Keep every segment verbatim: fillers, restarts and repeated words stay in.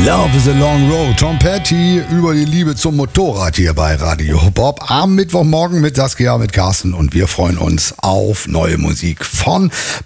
Love is a long road. Tom Petty über die Liebe zum Motorrad hier bei Radio Bob am Mittwochmorgen mit Saskia, mit Carsten und wir freuen uns auf neue Musik von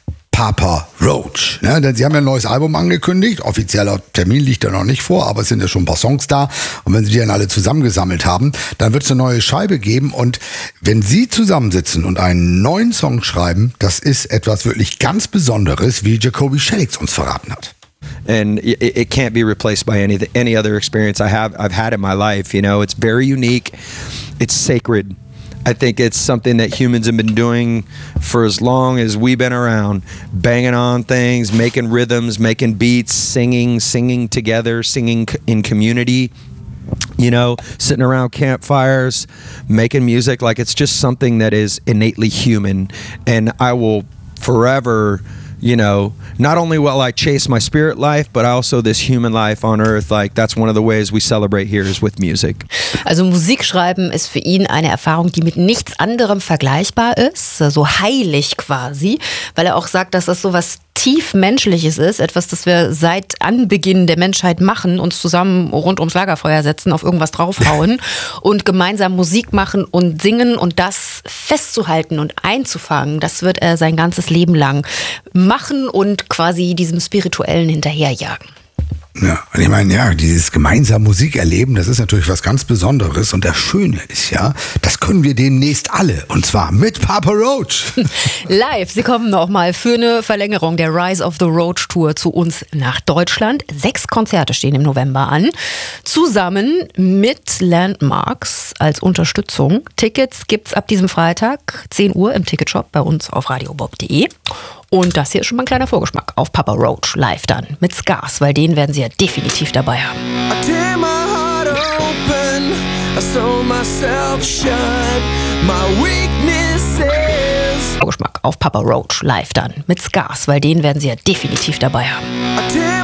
Papa Roach. Ja, denn sie haben ja ein neues Album angekündigt. Offizieller Termin liegt da noch nicht vor, aber es sind ja schon ein paar Songs da. Und wenn sie die dann alle zusammengesammelt haben, dann wird es eine neue Scheibe geben. Und wenn sie zusammensitzen und einen neuen Song schreiben, das ist etwas wirklich ganz Besonderes, wie Jacoby Shaddix uns verraten hat. And it, it can't be replaced by any any other experience I have I've had in my life. You know, it's very unique. It's sacred. I think it's something that humans have been doing for as long as we've been around, banging on things, making rhythms, making beats, singing, singing together, singing in community. You know, sitting around campfires, making music. Like, it's just something that is innately human, and I will forever, you know, not only will I chase my spirit life, but also this human life on earth. Like, that's one of the ways we celebrate here is with music. Also Musik schreiben ist für ihn eine Erfahrung, die mit nichts anderem vergleichbar ist, so heilig quasi, weil er auch sagt, dass das so was tief Menschliches ist, etwas, das wir seit Anbeginn der Menschheit machen, uns zusammen rund ums Lagerfeuer setzen, auf irgendwas draufhauen und gemeinsam Musik machen und singen und das festzuhalten und einzufangen, das wird er sein ganzes Leben lang machen und quasi diesem Spirituellen hinterherjagen. Ja, und ich meine, ja, dieses gemeinsam Musik erleben, das ist natürlich was ganz Besonderes. Und das Schöne ist ja, das können wir demnächst alle. Und zwar mit Papa Roach. Live. Sie kommen noch mal für eine Verlängerung der Rise of the Roach Tour zu uns nach Deutschland. Sechs Konzerte stehen im November an. Zusammen mit Landmarks als Unterstützung. Tickets gibt's ab diesem Freitag, zehn Uhr im Ticketshop bei uns auf radiobob punkt de. Und das hier ist schon mal ein kleiner Vorgeschmack auf Papa Roach live dann mit Scars, weil den werden sie ja definitiv dabei haben. I tear my heart open, I sew myself shut, my weaknesses. Vorgeschmack auf Papa Roach live dann mit Scars, weil den werden sie ja definitiv dabei haben. I tear